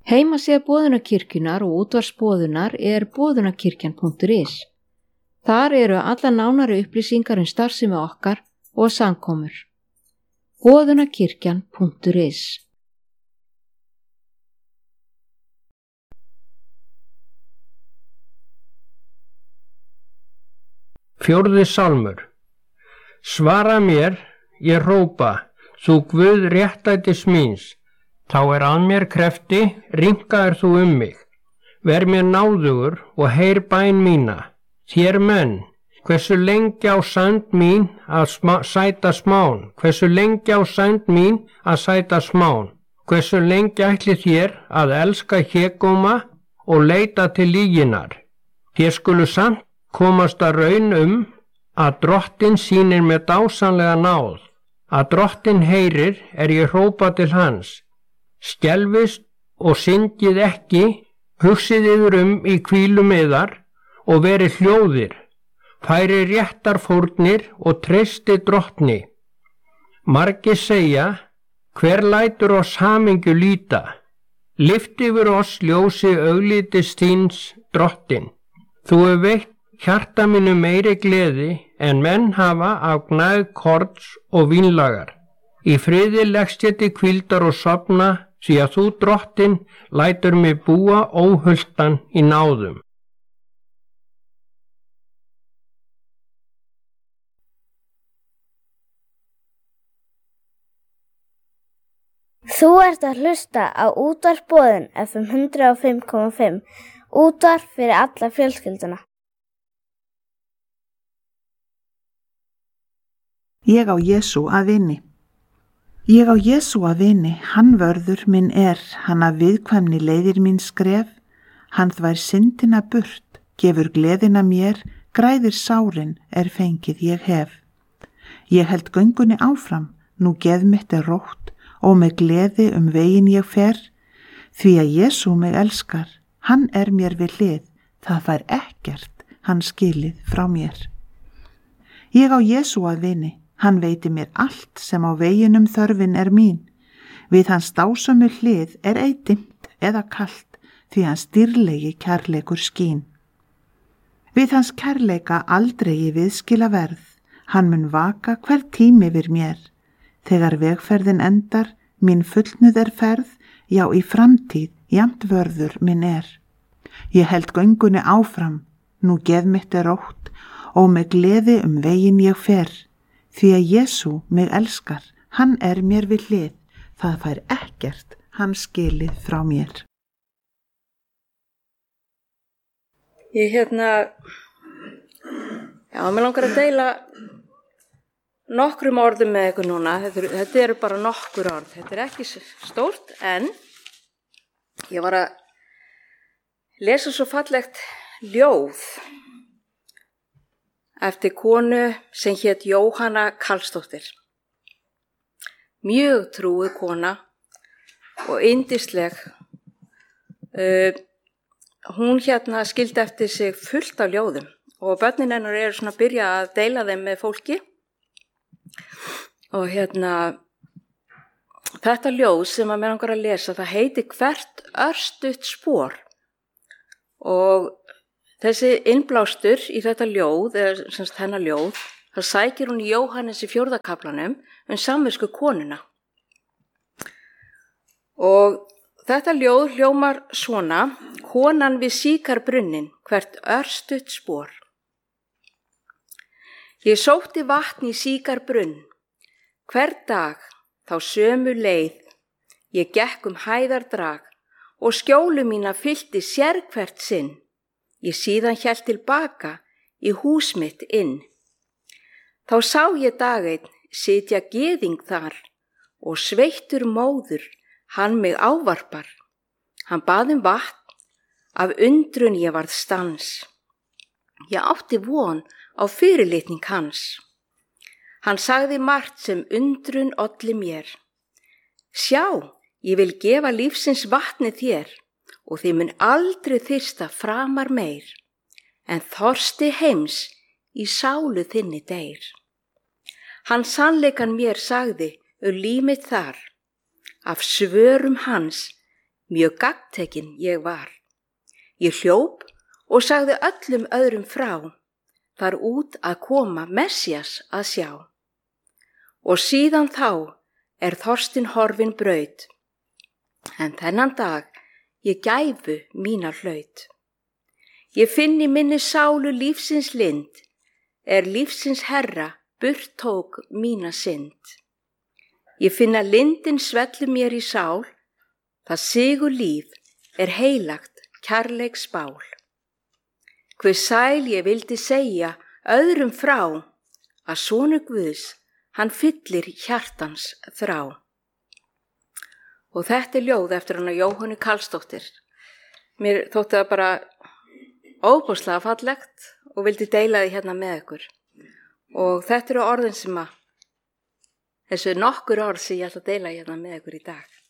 Heimasíða Boðunarkirkjunnar og útvarpsboðunar boðunarkirkjan.is. Þar eru allar nánari upplýsingar starfsemi okkar og samkomur. Boðunarkirkjan.is. Fjórði sálmur. Svara mér, ég hrópa, þú Guð réttlætis míns, þá að mér krefti, rýmkaðir þú mig. Ver mér náðugur og heyr bæn mína. Þér menn, hversu lengi á sænd mín að sæta smán, hversu lengi á sænd mín að sæta smán, hversu lengi ætli þér að elska hégóma og leita til lyginnar. Þér skulu samt komast að raun að Drottinn sýnir mér dásamlega náð, að Drottinn heyrir ég hrópa til hans. Skelfist og syngið ekki, hugsið yfir í hvílum yðar og verið hljóðir, færi réttar fórnir og treysti Drottni. Margir segja, hver lætur oss hamingju líta, lyft yfir oss ljósi auglítis þíns Drottinn. Þú veitt hjarta mínu meiri gleði en menn hafa af gnægð korns og vínlagar. Í friði leggst ég til hvíldar og sofna, því að þú Drottinn lætur mig búa óhultan í náðum. Þú ert að hlusta á útvarpsboðun FM 105.5, útvarp fyrir alla fjölskylduna. Ég á Jesú að vini. Ég á Jesú að vini, hann vörður minn hann að viðkvæmni leiðir mín skref, hann þvær syndina burt, gefur gleðina mér, græðir sárin fengið ég hef. Ég held göngunni áfram, nú geð mitt rótt, og með gleði veginn ég fer, því að Jesú mig elskar, hann mér við hlið, það fær ekkert, hann skilið frá mér. Ég á Jesú að vini, hann veiti mér allt sem á veginum þörfin mín. Við hans dásömu hlið ei dimmt eða kalt, því hans dýrlegi kærleikur skín. Við hans kærleika aldrei viðskila verð, hann mun vaka hver tími yfir mér. Þegar vegferðin endar, mín fullnuð ferð, já í framtíð jafnt vörður minn Ég held göngunni áfram, nú geð mitt rótt, og með gleði veginn ég fer, því að Jesú mig elskar, hann mér við hlið, það fær ekkert, hann skilið frá mér. Ég mér langar að deila nokkrum orðum með ykkur núna, þetta eru bara nokkur orð, þetta ekki stórt, en ég var að lesa svo fallegt ljóð eftir konu sem hét Jóhanna Karlsdóttir. Mjög trúið kona og yndisleg. Hún skildi eftir sig fullt af ljóðum og börnin hennar eru svona að byrja að deila þeim með fólki. Og þetta ljóð sem að mér langar að lesa, það heitir Hvert örstutt spor. Og þessi innblástur í þetta ljóð, eða semst hennar ljóð, það sækir hún í Jóhannes í 4. kaflanum samvisku konuna. Og þetta ljóð hljómar svona: Konan við síkarbrunnin, hvert örstutt spor. Ég sótti vatn í síkarbrunn, hver dag þá sömu leið, ég gekk hæðardrag og skjólu mína fyllti sérhvert sinn. Ég síðan hélt tilbaka í hús mitt inn. Þá sá ég dag einn sitja gyðing þar og sveittur móður, hann mig ávarpar. Hann bað vatn, af undrun ég varð stans. Ég átti von á fyrirlitning hans. Hann sagði margt sem undrun olli mér. Sjá, ég vil gefa lífsins vatni þér, og þið mun aldrei þyrsta framar meir, en þorsti heims í sálu þinni deyr. Hann sannleikan mér sagði líf mitt þar, af svörum hans Mjög gagntekin ég var. Ég hljóp og sagði öllum öðrum frá, þar út að koma Messías að sjá. Og síðan þá Þorstinn horfin braut, en þennan dag ég gæfu mína hlaut. Ég finn í minni sálu lífsins lind, lífsins herra burt tók mína synd. Ég finn að lindin svellu mér í sál, það sigur líf heilagt kærleiks bál. Hve sæl ég vildi segja öðrum frá, að sonur Guðs, hann fyllir hjartans þrá. Og þetta ljóð eftir hana Jóhönnu Karlsdóttir. Mér þótti það bara óbúslega fallegt og vildi deila því hérna með ykkur. Og þetta eru orðin sem þessu nokkur orð sem ég ætla að deila hérna með ykkur í dag.